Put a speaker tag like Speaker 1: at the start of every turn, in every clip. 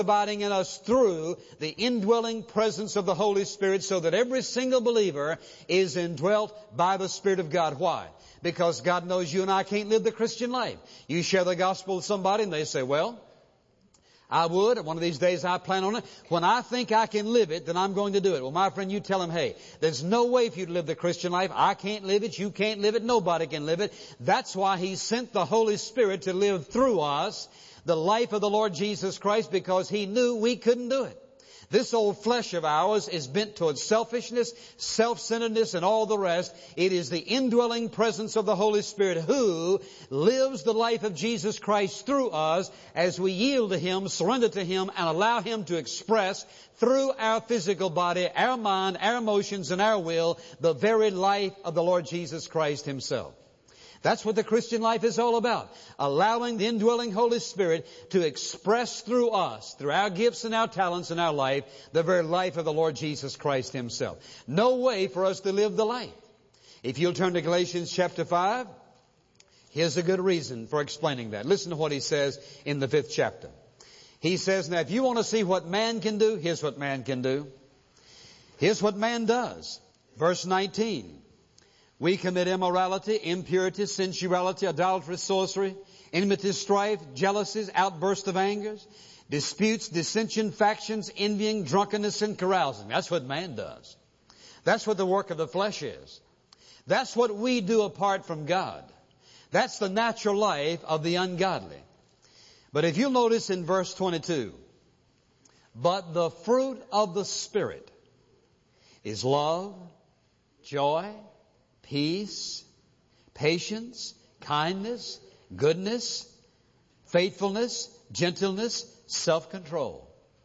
Speaker 1: abiding in us through the indwelling presence of the Holy Spirit, so that every single believer is indwelt by the Spirit of God. Why? Because God knows you and I can't live the Christian life. You share the gospel with somebody and they say, well, I would. One of these days I plan on it. When I think I can live it, then I'm going to do it. Well, my friend, you tell him, hey, there's no way for you to live the Christian life. I can't live it. You can't live it. Nobody can live it. That's why He sent the Holy Spirit to live through us the life of the Lord Jesus Christ, because He knew we couldn't do it. This old flesh of ours is bent towards selfishness, self-centeredness, and all the rest. It is the indwelling presence of the Holy Spirit who lives the life of Jesus Christ through us as we yield to Him, surrender to Him, and allow Him to express through our physical body, our mind, our emotions, and our will, the very life of the Lord Jesus Christ Himself. That's what the Christian life is all about. Allowing the indwelling Holy Spirit to express through us, through our gifts and our talents and our life, the very life of the Lord Jesus Christ Himself. No way for us to live the life. If you'll turn to Galatians chapter 5, here's a good reason for explaining that. Listen to what he says in the 5th chapter. He says, now if you want to see what man can do, here's what man can do. Here's what man does. Verse 19. We commit immorality, impurity, sensuality, idolatry, sorcery, enmity, strife, jealousies, outbursts of angers, disputes, dissension, factions, envying, drunkenness, and carousing. That's what man does. That's what the work of the flesh is. That's what we do apart from God. That's the natural life of the ungodly. But if you'll notice in verse 22, but the fruit of the Spirit is love, joy, peace, patience, kindness, goodness, faithfulness, gentleness, self-control.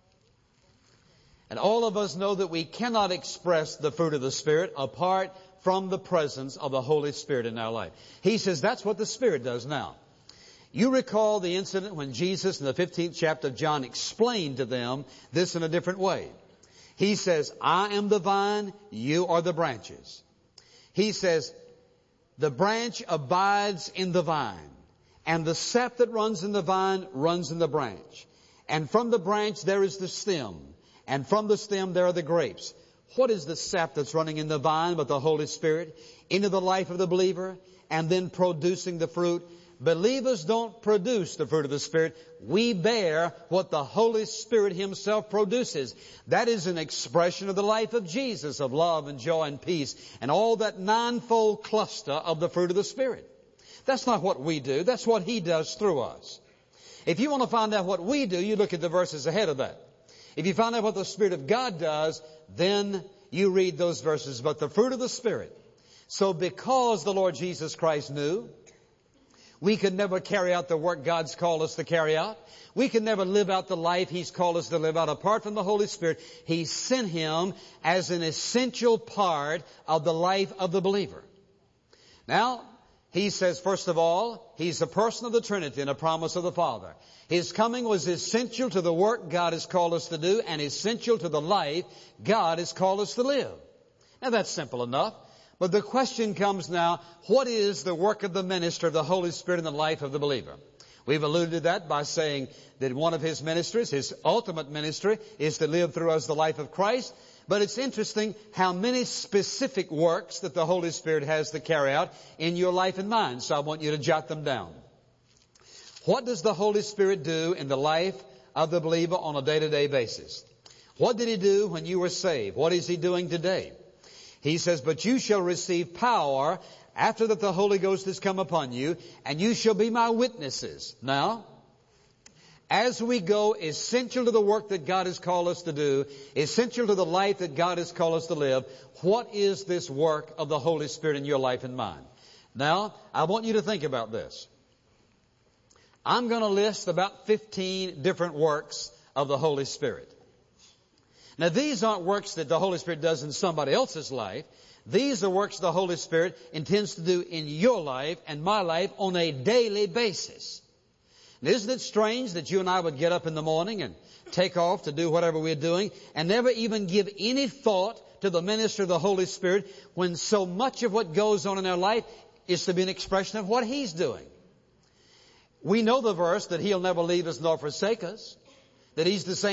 Speaker 1: And all of us know that we cannot express the fruit of the Spirit apart from the presence of the Holy Spirit in our life. He says that's what the Spirit does now. You recall the incident when Jesus in the 15th chapter of John explained to them this in a different way. He says, I am the vine, you are the branches. He says, the branch abides in the vine, and the sap that runs in the vine runs in the branch. And from the branch there is the stem, and from the stem there are the grapes. What is the sap that's running in the vine but the Holy Spirit into the life of the believer and then producing the fruit? Believers don't produce the fruit of the Spirit. We bear what the Holy Spirit Himself produces. That is an expression of the life of Jesus, of love and joy and peace, and all that ninefold cluster of the fruit of the Spirit. That's not what we do. That's what He does through us. If you want to find out what we do, you look at the verses ahead of that. If you find out what the Spirit of God does, then you read those verses. But the fruit of the Spirit. So because the Lord Jesus Christ knew we could never carry out the work God's called us to carry out, we could never live out the life He's called us to live out apart from the Holy Spirit, He sent Him as an essential part of the life of the believer. Now, He says, first of all, He's a person of the Trinity and a promise of the Father. His coming was essential to the work God has called us to do and essential to the life God has called us to live. Now, that's simple enough. But the question comes now, what is the work of the minister of the Holy Spirit in the life of the believer? We've alluded to that by saying that one of His ministries, His ultimate ministry, is to live through us the life of Christ. But it's interesting how many specific works that the Holy Spirit has to carry out in your life and mine. So I want you to jot them down. What does the Holy Spirit do in the life of the believer on a day-to-day basis? What did He do when you were saved? What is He doing today? He says, but you shall receive power after that the Holy Ghost has come upon you, and you shall be my witnesses. Now, as we go, essential to the work that God has called us to do, essential to the life that God has called us to live, what is this work of the Holy Spirit in your life and mine? Now, I want you to think about this. I'm going to list about 15 different works of the Holy Spirit. Now, these aren't works that the Holy Spirit does in somebody else's life. These are works the Holy Spirit intends to do in your life and my life on a daily basis. And isn't it strange that you and I would get up in the morning and take off to do whatever we're doing and never even give any thought to the ministry of the Holy Spirit when so much of what goes on in our life is to be an expression of what He's doing? We know the verse that He'll never leave us nor forsake us, that He's the same